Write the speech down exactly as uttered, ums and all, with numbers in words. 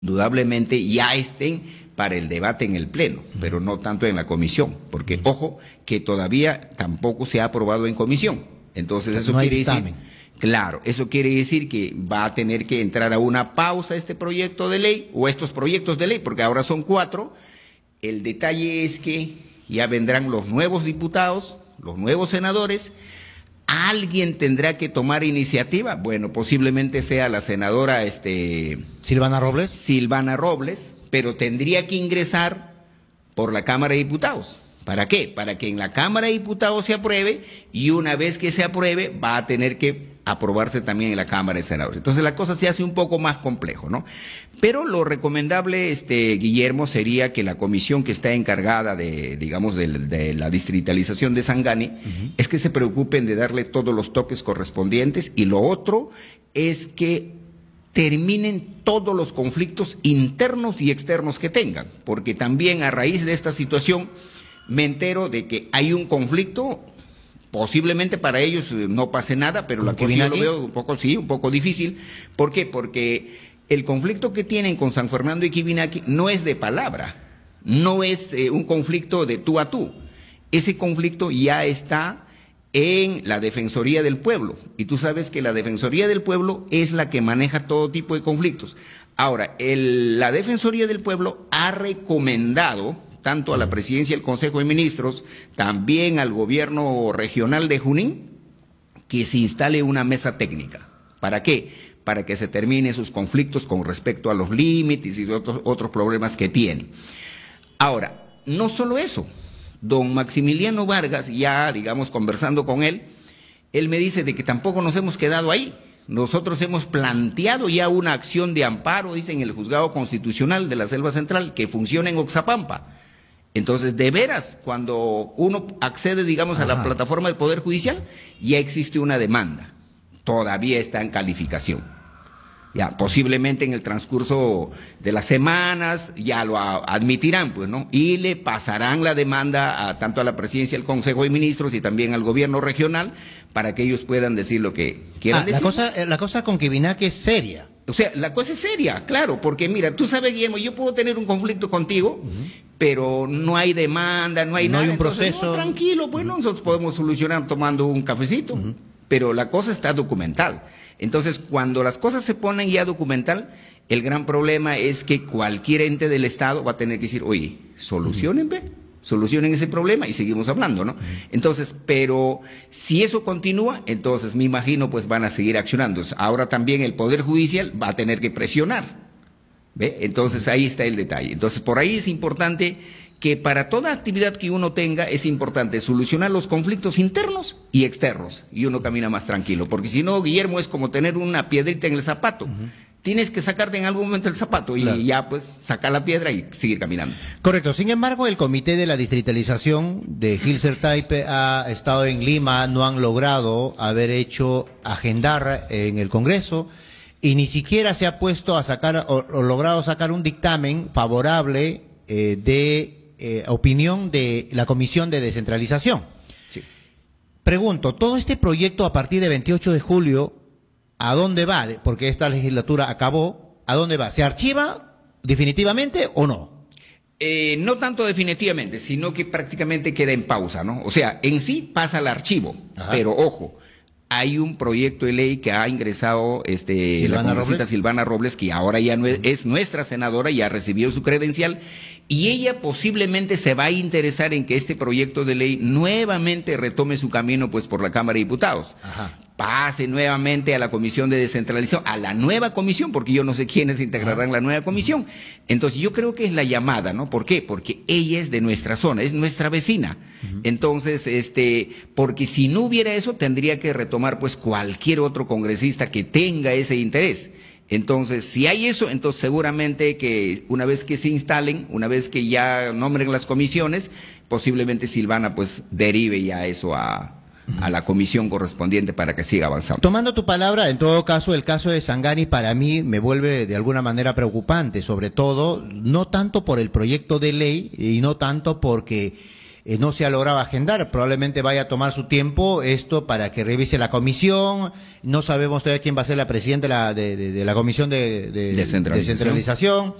indudablemente ya estén para el debate en el Pleno, pero no tanto en la comisión, porque, ojo, que todavía tampoco se ha aprobado en comisión. Entonces, eso no hay quiere decir, dictamen. claro, eso quiere decir que va a tener que entrar a una pausa este proyecto de ley, o estos proyectos de ley, porque ahora son cuatro. El detalle es que ya vendrán los nuevos diputados, los nuevos senadores. ¿Alguien tendrá que tomar iniciativa? Bueno, posiblemente sea la senadora este, Silvana Robles. Silvana Robles, pero tendría que ingresar por la Cámara de Diputados. ¿Para qué? Para que en la Cámara de Diputados se apruebe, y una vez que se apruebe va a tener que aprobarse también en la Cámara de Senadores. Entonces la cosa se hace un poco más complejo, ¿no? Pero lo recomendable, este, Guillermo, sería que la comisión que está encargada de, digamos, de, de la distritalización de Sangani, uh-huh. es que se preocupen de darle todos los toques correspondientes, y lo otro es que terminen todos los conflictos internos y externos que tengan, porque también a raíz de esta situación me entero de que hay un conflicto. Posiblemente para ellos no pase nada, pero la cosa yo lo veo un poco, sí, un poco difícil. ¿Por qué? Porque el conflicto que tienen con San Fernando y Quibinaqui no es de palabra, no es eh, un conflicto de tú a tú. Ese conflicto ya está en la Defensoría del Pueblo, y tú sabes que la Defensoría del Pueblo es la que maneja todo tipo de conflictos. Ahora, el, la Defensoría del Pueblo ha recomendado tanto a la presidencia del Consejo de Ministros, también al gobierno regional de Junín, que se instale una mesa técnica. ¿Para qué? Para que se terminen sus conflictos con respecto a los límites y otros, otros problemas que tienen. Ahora, no solo eso, don Maximiliano Vargas, ya digamos conversando con él, él me dice de que tampoco nos hemos quedado ahí. Nosotros hemos planteado ya una acción de amparo, dice, en el Juzgado Constitucional de la Selva Central, que funciona en Oxapampa. Entonces, de veras, cuando uno accede, digamos, a la Ajá. plataforma del Poder Judicial, ya existe una demanda. Todavía está en calificación. Ya, posiblemente en el transcurso de las semanas ya lo admitirán, pues, ¿no? Y le pasarán la demanda a, tanto a la presidencia del Consejo de Ministros y también al gobierno regional, para que ellos puedan decir lo que quieran ah, decir. La cosa, la cosa con Quibinaqui es seria. O sea, la cosa es seria, claro, porque mira, tú sabes, Guillermo, yo puedo tener un conflicto contigo, uh-huh. pero no hay demanda, no hay no nada. No hay un entonces, proceso. No, tranquilo, pues uh-huh. nosotros podemos solucionar tomando un cafecito, uh-huh. pero la cosa está documental. Entonces, cuando las cosas se ponen ya documental, el gran problema es que cualquier ente del Estado va a tener que decir, oye, solucionen, uh-huh. solucionen ese problema y seguimos hablando, ¿no? Uh-huh. Entonces, pero si eso continúa, entonces me imagino pues van a seguir accionando. Ahora también el Poder Judicial va a tener que presionar, ¿ve? Entonces ahí está el detalle. Entonces por ahí es importante que para toda actividad que uno tenga es importante solucionar los conflictos internos y externos, y uno camina más tranquilo, porque si no, Guillermo, es como tener una piedrita en el zapato. Uh-huh. Tienes que sacarte en algún momento el zapato y claro. ya pues sacar la piedra y seguir caminando. Correcto. Sin embargo, el Comité de la Distritalización de Gilser Taipe ha estado en Lima, no han logrado haber hecho agendar en el Congreso, y ni siquiera se ha puesto a sacar o, o logrado sacar un dictamen favorable eh, de eh, opinión de la Comisión de Descentralización. Sí. Pregunto, todo este proyecto a partir de veintiocho de julio, ¿a dónde va? Porque esta legislatura acabó. ¿A dónde va? ¿Se archiva definitivamente o no? Eh, no tanto definitivamente, sino que prácticamente queda en pausa, ¿no? O sea, en sí pasa al archivo, Ajá. pero ojo, hay un proyecto de ley que ha ingresado este, Silvana la congresista Robles. Silvana Robles, que ahora ya no es, es nuestra senadora, ya recibió su credencial, y ella posiblemente se va a interesar en que este proyecto de ley nuevamente retome su camino pues por la Cámara de Diputados. Ajá. Pase nuevamente a la Comisión de Descentralización, a la nueva comisión, porque yo no sé quiénes integrarán ah. la nueva comisión. Entonces yo creo que es la llamada, ¿no? ¿Por qué? Porque ella es de nuestra zona, es nuestra vecina. Uh-huh. Entonces, este, porque si no hubiera eso, tendría que retomar pues cualquier otro congresista que tenga ese interés. Entonces, si hay eso, entonces seguramente que una vez que se instalen, una vez que ya nombren las comisiones, posiblemente Silvana pues derive ya eso a... a la comisión correspondiente para que siga avanzando. Tomando tu palabra, en todo caso, el caso de Sangani para mí me vuelve de alguna manera preocupante, sobre todo, no tanto por el proyecto de ley y no tanto porque eh, no se ha logrado agendar. Probablemente vaya a tomar su tiempo esto para que revise la comisión. No sabemos todavía quién va a ser la presidenta de la, de, de, de la comisión de, de Descentralización. descentralización.